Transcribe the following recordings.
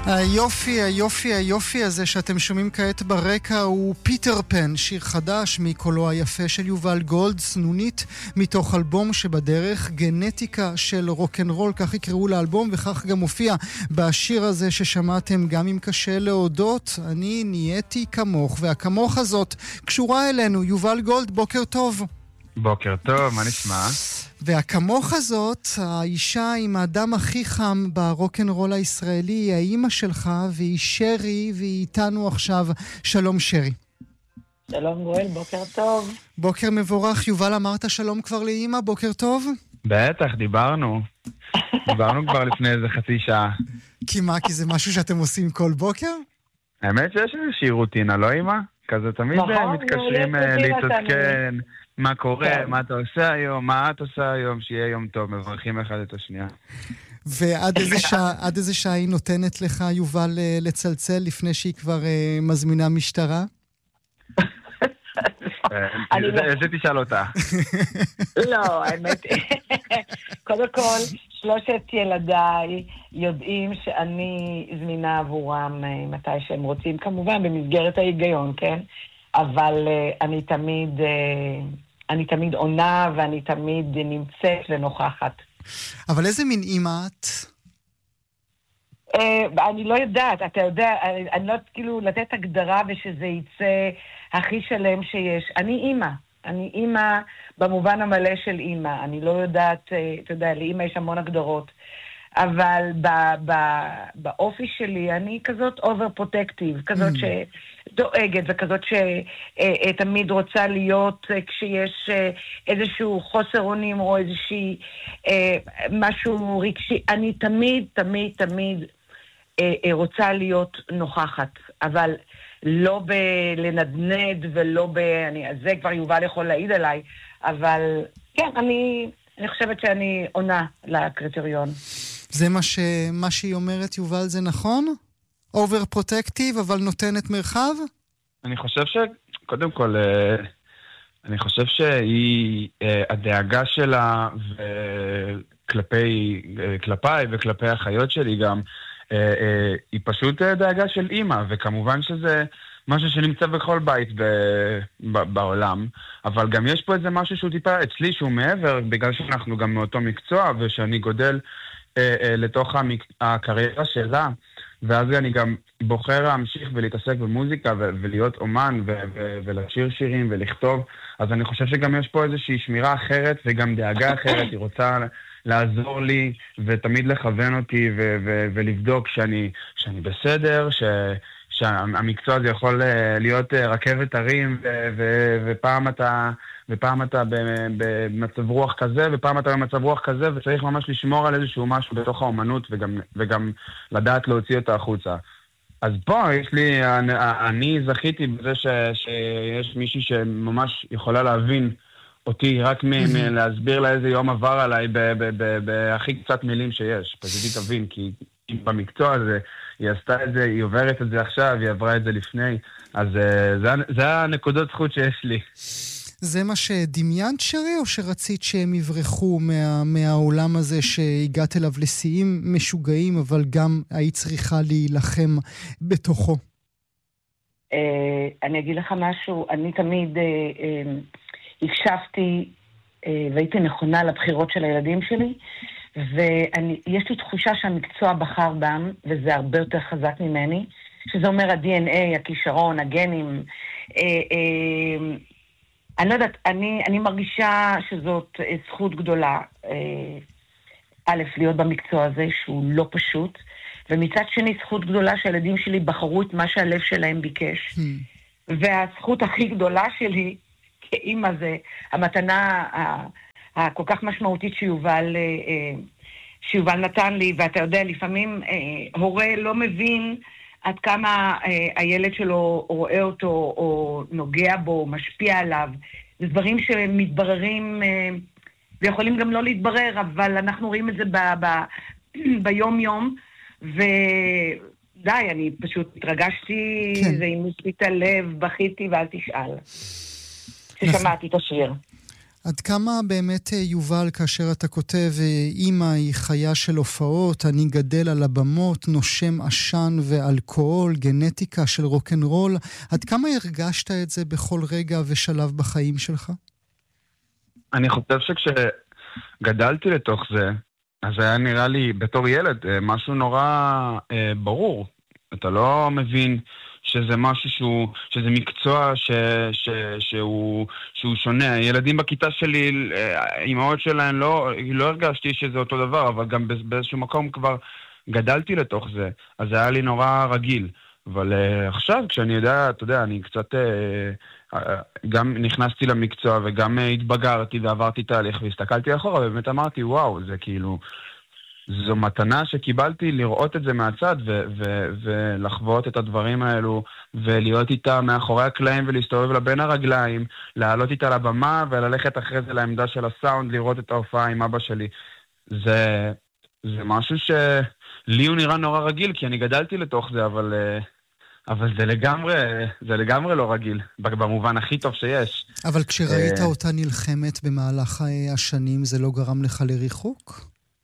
היופי הזה שאתם שומעים כעת ברקע הוא פיטר פן, שיר חדש מקולו היפה של יובל גולד, סנונית מתוך אלבום שבדרך, גנטיקה של רוק'נ'רול, כך יקראו לאלבום, וכך גם מופיע בשיר הזה ששמעתם, גם אם קשה להודות, אני נהייתי כמוך, והכמוך הזאת קשורה אלינו. יובל גולד, בוקר טוב. בוקר טוב, מה נשמע? והכמוך הזאת, האישה עם האדם הכי חם ברוק'נ'רול הישראלי, היא האימא שלך, והיא שרי, והיא איתנו עכשיו. שלום שרי. שלום גואל, בוקר טוב. בוקר מבורך. יובל, אמרת שלום כבר לאימא, בוקר טוב? בטח, דיברנו כבר לפני איזה חצי שעה. כי מה, כי זה משהו שאתם עושים כל בוקר? האמת שיש איזושהי רוטינה, לא אימא? כזה תמיד מתקשרים להתעדכן. מה קורה, מה אתה עושה היום, מה את עושה היום, שיהיה יום טוב, מברכים אחד את השנייה. ועד איזה שעה היא נותנת לך, יובל, לצלצל לפני שהיא כבר מזמינה משטרה? זה תשאל אותה. לא, האמת, קודם כל, 3 ילדיי יודעים שאני זמינה עבורם מתי שהם רוצים, כמובן במסגרת ההיגיון, כן? אבל אני תמיד עונה ואני תמיד נמצאת ונוכחת. אבל איזה מין אימא את? אני לא יודעת, אתה יודע, אני לא יודעת כאילו לתת הגדרה ושזה יצא הכי שלם שיש. אני אימא במובן המלא של אימא. אני לא יודעת, אתה יודע, לאימא יש המון הגדרות. אבל באופי שלי אני כזאת overprotective, כזאת שדואגת וכזאת שתמיד רוצה להיות כשיש איזשהו חוסר אונים או איזושהי משהו רגשי. אני תמיד רוצה להיות נוכחת, אבל לא בלנדנד ולא זה כבר יובל יכול להעיד עליי, אבל כן, אני חושבת שאני עונה לקריטריון. זה מה שהיא אומרת, יובל, זה נכון? Overprotective, אבל נותנת מרחב? אני חושב קודם כל, אני חושב שהיא, הדאגה שלה כלפיי וכלפי החיות שלי גם, היא פשוט דאגה של אימא, וכמובן שזה משהו שנמצא בכל בית בעולם, אבל גם יש פה איזה משהו שהוא טיפה אצלי, שהוא מעבר, בגלל שאנחנו גם מאותו מקצוע, ושאני גודל לתוך הקריירה שלה, ואז אני גם בוחר להמשיך ולהתעסק במוזיקה ולהיות אומן ולשיר שירים ולכתוב, אז אני חושב שגם יש פה איזושהי שמירה אחרת וגם דאגה אחרת, היא רוצה לעזור לי ותמיד לכוון אותי ולבדוק שאני בסדר, שהמקצוע הזה יכול להיות רכבת הרים ופעם אתה במצב רוח כזה, ופעם אתה במצב רוח כזה, וצריך ממש לשמור על איזשהו משהו בתוך האומנות, וגם לדעת להוציא אותה החוצה. אז פה יש לי, אני זכיתי בזה שיש מישהי שממש יכולה להבין אותי, רק להסביר לה איזה יום עבר עליי, בהכי קצת מילים שיש. פשוט היא תבין, כי במקצוע הזה, היא עשתה את זה, היא עוברת את זה עכשיו, היא עברה את זה לפני, אז זה הנקודות זכות שיש לי. זה מה שדמיינת שרי, או שרצית שהם יברחו מהעולם הזה שהגעת אליו לשיאים משוגעים, אבל גם היית צריכה להילחם בתוכו? אני אגיד לך משהו, אני תמיד הקשבתי והייתי נכונה לבחירות של הילדים שלי, ויש לי תחושה שהמקצוע בחר בם, וזה הרבה יותר חזק ממני, שזה אומר ה-DNA, הכישרון, הגנים. אני לא יודעת, אני מרגישה שזאת זכות גדולה, א', להיות במקצוע הזה שהוא לא פשוט, ומצד שני זכות גדולה שהילדים שלי בחרו את מה שהלב שלהם ביקש. והזכות הכי גדולה שלי, כאמא, זה המתנה הכל כך משמעותית שיובל נתן לי, ואתה יודע, לפעמים הורה לא מבין עד כמה הילד שלו רואה אותו או נוגע בו, משפיע עליו. זה דברים שמתבררים ויכולים גם לא להתברר, אבל אנחנו רואים את זה ביום יום, ודי, אני פשוט התרגשתי, זה אימוס לי את הלב, בכיתי ואל תשאל. ששמעתי את השיר. עד כמה באמת יובל, כאשר אתה כותב, אמא היא חיה של הופעות, אני גדל על הבמות, נושם עשן ואלכוהול, גנטיקה של רוק'נ'רול, עד כמה הרגשת את זה בכל רגע ושלב בחיים שלך? אני חושב שכשגדלתי לתוך זה, אז היה נראה לי בתור ילד משהו נורא ברור. אתה לא מבין שזה משהו שזה מקצוע שהוא שונה. ילדים בכיתה שלי, האימהות שלהם, לא הרגשתי שזה אותו דבר, אבל גם באיזשהו מקום כבר גדלתי לתוך זה. אז זה היה לי נורא רגיל. אבל עכשיו, כשאני יודע, אתה יודע, אני קצת גם נכנסתי למקצוע וגם התבגרתי ועברתי תהליך והסתכלתי אחורה, ובאמת אמרתי, וואו, זה כאילו, זו מתנה שקיבלתי לראות את זה מהצד ולחוות את הדברים האלו ולהיות איתה מאחורי הקלעים ולהסתובב לה בין הרגליים, לעלות איתה לבמה וללכת אחרי זה לעמדה של הסאונד, לראות את ההופעה עם אבא שלי. זה משהו שלי הוא נראה נורא רגיל, כי אני גדלתי לתוך זה, אבל זה לגמרי לא רגיל, במובן הכי טוב שיש. אבל כשראית אותה נלחמת במהלך השנים, זה לא גרם לך לריחוק?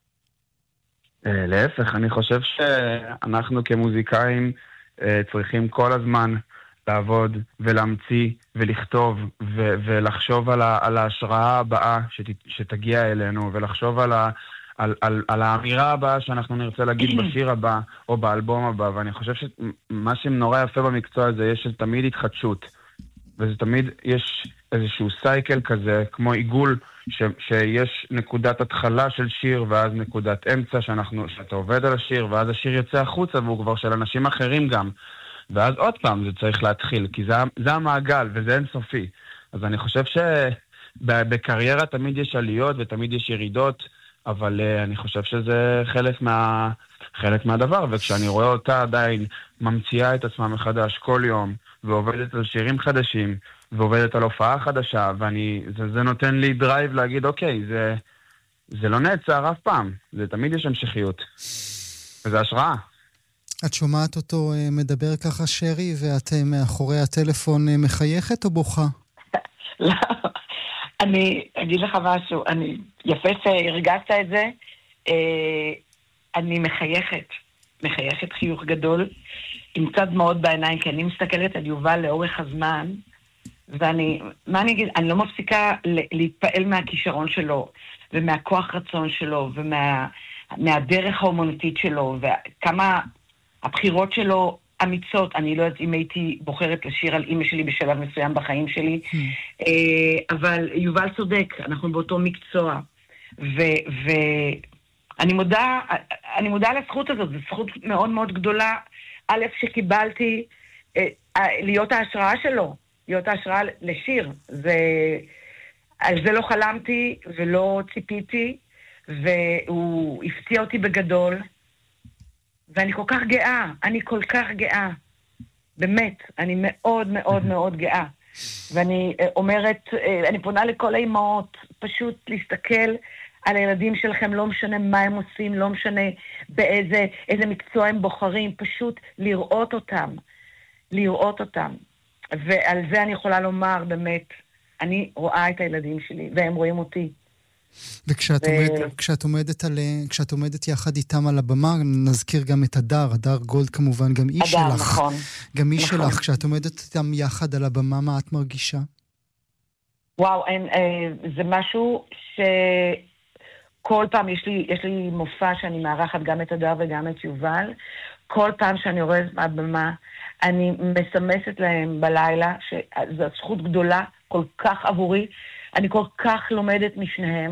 להפך, אני חושב שאנחנו כמוזיקאים צריכים כל הזמן לעבוד ולהמציא ולכתוב ולחשוב על ההשראה הבאה שתגיע אלינו, ולחשוב על האמירה הבאה שאנחנו נרצה להגיד בשיר הבא או באלבום הבא. ואני חושב שמה שנורא יפה במקצוע הזה, יש תמיד התחדשות, וזה תמיד יש איזשהו סייקל כזה, כמו עיגול, שיש נקודת התחלה של שיר ואז נקודת אמצע שאתה עובד על השיר, ואז השיר יוצא החוצה והוא כבר של אנשים אחרים גם, ואז עוד פעם זה צריך להתחיל, כי זה המעגל וזה אינסופי. אז אני חושב שבקריירה תמיד יש עליות ותמיד יש ירידות, אבל אני חושב שזה חלק מהדבר. וכשאני רואה אותה עדיין ממציאה את עצמה מחדש כל יום ועובדת על שירים חדשים ועובדת על הופעה חדשה, זה נותן לי דרייב להגיד, אוקיי, זה לא נעצר אף פעם, זה תמיד יש המשכיות, וזה השראה. את שומעת אותו מדבר ככה, שרי, ואת מאחורי הטלפון מחייכת או בוכה? לא, אני אגיד לך משהו, יפה שהרגשת את זה, אני מחייכת חיוך גדול, עם קצת דמעות בעיניים, כי אני מסתכלת על יובל לאורך הזמן, מה אני אגיד? אני לא מפסיקה להתפעל מהכישרון שלו, ומהכוח רצון שלו, ומהדרך האומנותית שלו, וכמה הבחירות שלו אמיצות. אני לא יודעת אם הייתי בוחרת לשיר על אמא שלי בשלב מסוים בחיים שלי, אבל יובל צודק, אנחנו באותו מקצוע, ואני מודה על הזכות הזאת, זו זכות מאוד מאוד גדולה, א' שקיבלתי להיות ההשראה שלו, להיות ההשראה לשיר. על זה לא חלמתי ולא ציפיתי, והוא הפתיע אותי בגדול, ואני כל כך גאה, באמת, אני מאוד מאוד מאוד גאה. ואני אומרת, אני פונה לכל האימהות, פשוט להסתכל על הילדים שלכם, לא משנה מה הם עושים, לא משנה איזה מקצוע הם בוחרים, פשוט לראות אותם. ועל זה אני יכולה לומר, באמת, אני רואה את הילדים שלי, והם רואים אותי. וכשאת עומדת יחד איתם על הבמה, נזכיר גם את הדר גולד כמובן, גם איש שלך. נכון. גם איש שלך, כשאת עומדת איתם יחד על הבמה, מה את מרגישה? וואו, זה משהו שכל פעם, יש לי מופע שאני מארחת גם את הדר וגם את יובל, כל פעם שאני רואה מהבמה, אני מסמסת להם בלילה, שזו זכות גדולה כל כך עבורי, אני כל כך לומדת משניהם,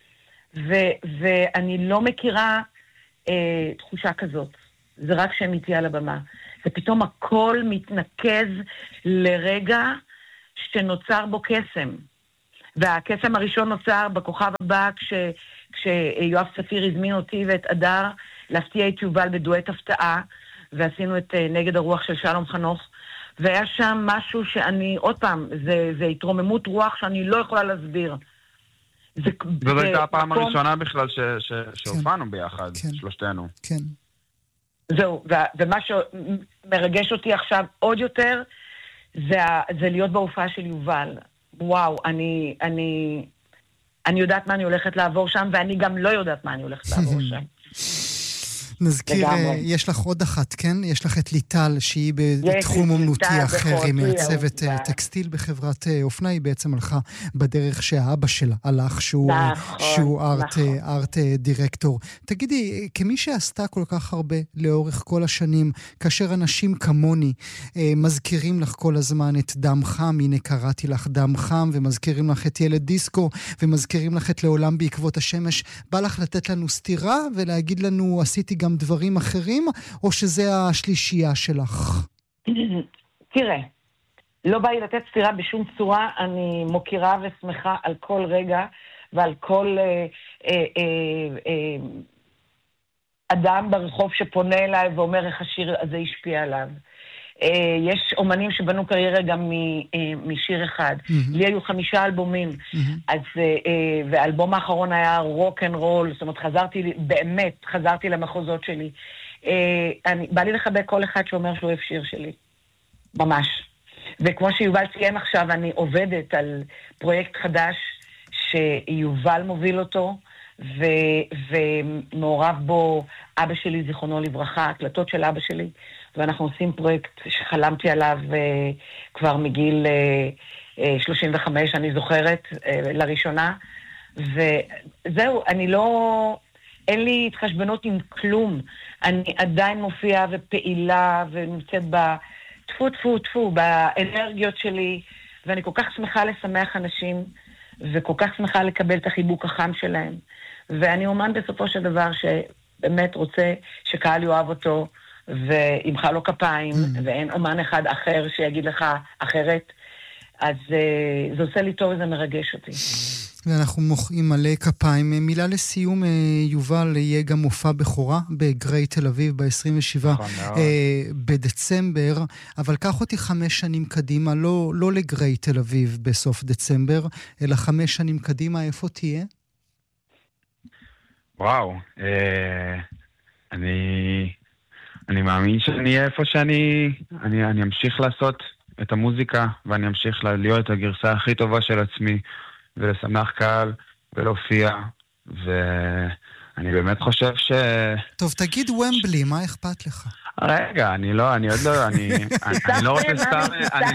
ואני לא מכירה תחושה כזאת. זה רק שהם איתי על הבמה. ופתאום הכל מתנקז לרגע שנוצר בו קסם. והקסם הראשון נוצר בכוכב הבא, כשיואב ספיר הזמין אותי ואת אדר להפתיע את יובל בדואט הפתעה, ועשינו את נגד הרוח של שלום חנוך, והיה שם משהו שאני, עוד פעם, זה התרוממות רוח שאני לא יכולה להסביר. זו הייתה הפעם הראשונה בכלל שהופענו ביחד, שלושתנו. כן. זהו, ומה שמרגש אותי עכשיו עוד יותר, זה להיות בהופעה של יובל. וואו, אני אני יודעת מה אני הולכת לעבור שם, ואני גם לא יודעת מה אני הולכת לעבור שם. נזכיר, יש לך עוד אחת, כן? יש לך את ליטל, שהיא בתחום אומנותי אחר, היא מעצבת טקסטיל בחברת אופנה, היא בעצם הלכה בדרך שהאבא שלה הלך, שהוא ארט דירקטור. תגידי, כמי שעשתה כל כך הרבה לאורך כל השנים, כאשר אנשים כמוני מזכירים לך כל הזמן את דם חם, הנה קראתי לך דם חם, ומזכירים לך את ילד דיסקו, ומזכירים לך את לעולם בעקבות השמש, בא לך לתת לנו סתירה ולהגיד לנו, עשיתי גם דברים אחרים, או שזה השלישייה שלך? תראה, לא בא לי לתת סתירה בשום צורה, אני מוקירה ושמחה על כל רגע, ועל כל אדם ברחוב שפונה אליי ואומר איך השיר הזה השפיע עליו. יש אומנים שבנו קריירה גם משיר אחד. לי היו 5 אלבומים, והאלבום האחרון היה רוק אנד רול, זאת אומרת, חזרתי למחוזות שלי. בא לי לחבק כל אחד שאומר שהוא אוהב שיר שלי. ממש. וכמו שיובל ציין עכשיו, אני עובדת על פרויקט חדש שיובל מוביל אותו, ומעורב בו אבא שלי, זיכרונו לברכה, הקלטות של אבא שלי, ואנחנו עושים פרויקט שחלמתי עליו כבר מגיל 35, אני זוכרת, לראשונה, וזהו, אין לי התחשבנות עם כלום, אני עדיין מופיעה ופעילה ונמצאת טפו באנרגיות שלי, ואני כל כך שמחה לשמח אנשים, וכל כך שמחה לקבל את החיבוק החם שלהם, ואני אומן בסופו של דבר שבאמת רוצה שקהל יאהב אותו, וימחא לו כפיים, ואין אומן אחד אחר שיגיד לך אחרת, אז זה עושה לי טוב וזה מרגש אותי. ואנחנו מוחאים מלא כפיים. מילה לסיום, יובל, יהיה גם מופע בכורה בגרי תל אביב ב-27 בדצמבר, אבל קח אותי 5 שנים קדימה, לא לגרי תל אביב בסוף דצמבר, אלא 5 שנים קדימה, איפה תהיה? וואו, אני מאמין שאני אהיה איפה אני אמשיך לעשות את המוזיקה, ואני אמשיך להיות הגרסה הכי טובה של עצמי, ולשמח קהל, ולהופיע, ואני באמת חושב טוב, תגיד ומבלי, מה אכפת לך? רגע, אני עוד לא, אני לא רוצה סתם,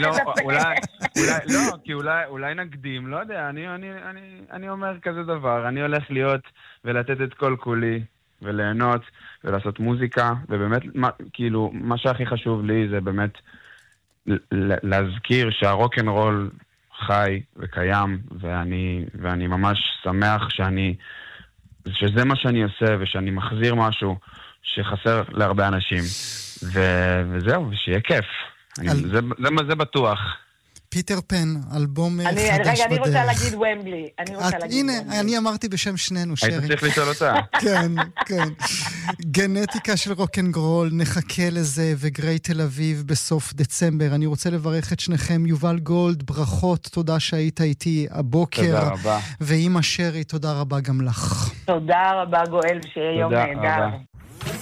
כי אולי נקדים, לא יודע, אני אומר כזה דבר, אני הולך להיות ולתת את כל כולי, וליהנות, ולעשות מוזיקה, ובאמת, כאילו, מה שהכי חשוב לי זה באמת להזכיר שהרוק אנד רול חי וקיים, ואני ממש שמח שזה מה שאני עושה, ושאני מחזיר משהו שחסר להרבה אנשים, וזהו, ושיהיה כיף. זה בטוח. פיטר פן, אלבום חדש בדרך. רגע, אני רוצה להגיד ומבלי. הנה, אני אמרתי בשם שנינו, שרי. היית צריך לשאול אותה. כן, כן. גנטיקה של רוק אנד רול, נחכה לזה, וגרי תל אביב בסוף דצמבר. אני רוצה לברך את שניכם. יובל גולד, ברכות, תודה שהיית איתי הבוקר. תודה רבה. ואמא שרי, תודה רבה גם לך. תודה רבה, גואל, שיהיה יום נהדר.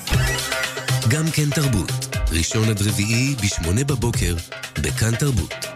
גם כן תרבות, ראשון עד רביעי ב8 בבוקר, בכאן תרבות.